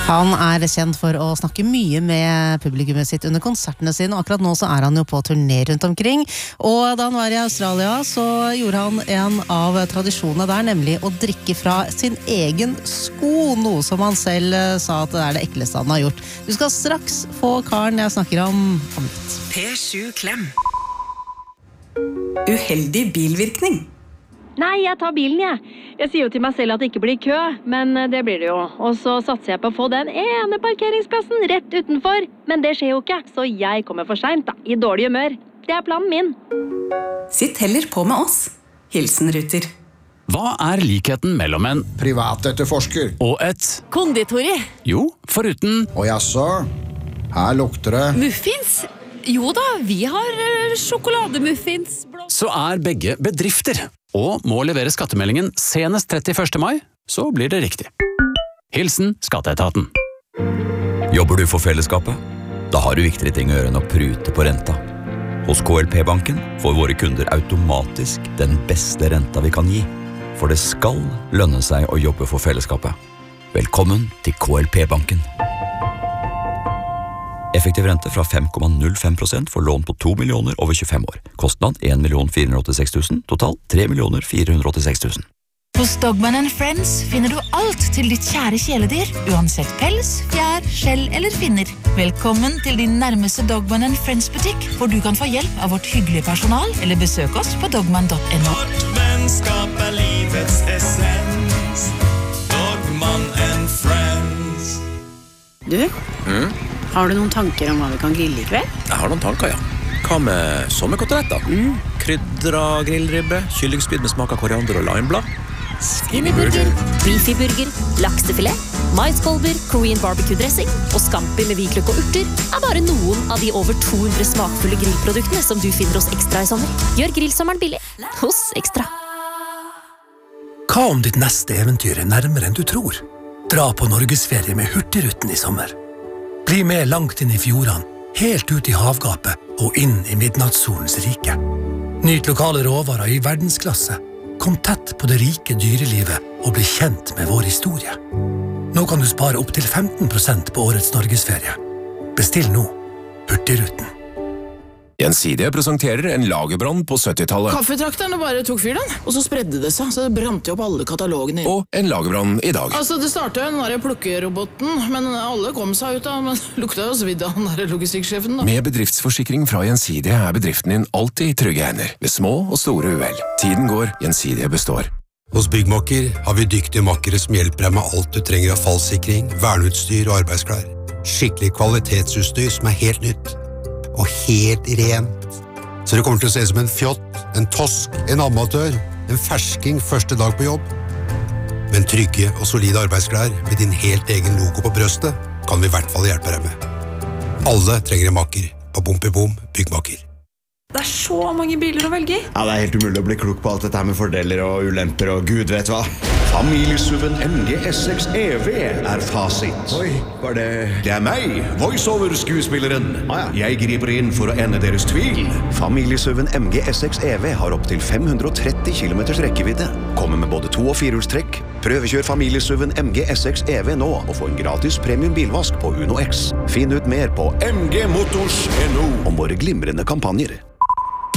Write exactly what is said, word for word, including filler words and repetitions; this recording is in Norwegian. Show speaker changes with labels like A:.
A: Han er kjent for å snakke mye med publikummet sitt under konsertene sine, og akkurat nå så er han jo på turné rundt omkring. Og da han var i Australia, så gjorde han en av tradisjonene der, nemlig å drikke fra sin egen sko, noe som han selv sa at det er det ekleste han har gjort. Du skal straks få karen jeg snakker om om litt.
B: P sju Klem. Uheldig bilvirkning.
C: Nei, jeg tar bilen, jeg. Jeg sier jo til meg selv at det ikke blir kø, men det blir det jo. Og så satser jeg på å få den ene parkeringsplassen rett utenfor. Men det skjer jo ikke, så jeg kommer for sent da, i dårlig humør. Det er planen min.
B: Sitt heller på med oss. Hilsen Ruter.
D: Hva er likheten mellom en
E: privatetterforsker
D: og et
F: konditori?
D: Jo, foruten
E: Og jaså, her lukter det
F: Muffins? Jo da, vi har uh, sjokolademuffins.
D: Så er begge bedrifter og må levere skattemeldingen senest trettiførste mai, så blir det riktig. Hilsen Skatteetaten.
G: Jobber du for fellesskapet? Da har du viktigere ting å gjøre enn å prute på renta. Hos K L P-banken får våre kunder automatisk den beste renta vi kan gi. For det skal lønne seg å jobbe for fellesskapet. Velkommen til K L P-banken. Effektiv rente fra fem komma null fem prosent for lån på to millioner over tjuefem år. Kostnad en million fire hundre åttiseks tusen, total tre millioner fire hundre åttiseks tusen.
H: Hos Dogman and Friends finner du alt til ditt kjære kjæledyr, uansett pels, fjær, skjell eller finner. Velkommen til din nærmeste Dogman and Friends-butikk, hvor du kan få hjelp av vårt hyggelige personal, eller besøk oss på dogman punktum no.
I: Vårt vennskap er livets essens. Dogman and Friends.
J: Du?
I: Mm?
J: Har du noen tanker om hva vi kan grille i kveld?
I: Jeg har noen tanker, ja. Hva med sommerkoteletter?
J: Mm.
I: Krydra grillribbe, kyllingspyd med smak av koriander og limeblad.
K: Skinnyburger, beefyburger, laksefilet, maiskolber, Korean barbecue-dressing og scampi med hvitløk og urter er bare noen av de over to hundre smakfulle grillproduktene som du finner hos Ekstra i sommer. Gjør grillsommeren billig hos Ekstra.
L: Hva om ditt neste eventyr er nærmere enn du tror? Dra på Norgesferie med Hurtigruten i sommer. Bli med langt inn i fjordene, helt ut i havgapet og inn i midnattssolens rike. Nyt lokale råvarer i verdensklasse. Kom tett på det rike dyrelivet og bli kjent med vår historie. Nå kan du spare opp til femten prosent på årets Norgesferie. Bestill nå. Hurtigruten.
M: Gjensidige presenterer en lagerbrann på syttitallet.
N: Kaffetrakterne bare tok fyr den, og så spredde det seg, så det brant jo opp alle katalogene.
M: Og en lagerbrann i dag.
N: Altså, det startet jo den der plukkeroboten, men alle kom seg ut da, men lukta jo svidd av den der logistikksjefen da.
M: Med bedriftsforsikring fra Gjensidige er bedriften din alltid i trygge hender, ved små og store uhell. Tiden går, Gjensidige består.
O: Hos Byggmakker har vi dyktige makkere som hjelper deg med alt du trenger av fallsikring, verneutstyr og arbeidsklær. Skikkelig kvalitetsutstyr som er helt nytt. Og helt rent. Så det kommer til å se som en fjott, en tosk, en amatør, en fersking første dag på jobb. Men trygge og solide arbeidsklær med din helt egen logo på brøstet kan vi i hvert fall hjelpe deg med. Alle trenger en makker på Bompibom Byggmakker.
P: Det er så mange biler å velge i.
Q: Ja, det er helt umulig å bli klok på alt dette her med fordeler og ulemper og gud vet hva. Familiesuven M G S seks E V er fasit.
E: Oi, var det...
Q: Det er meg, voiceover-skuespilleren. Ah, ja. Jeg griper inn for å ende deres tvil. Familiesuven M G S seks E V har opp til fem hundre og tretti kilometers rekkevidde. Kommer med både to- og firehjulstrekk. Prøvekjør familiesuven M G S seks E V nå og få en gratis premium bilvask på Uno X. Finn ut mer på m g motors punktum no om våre glimrende kampanjer.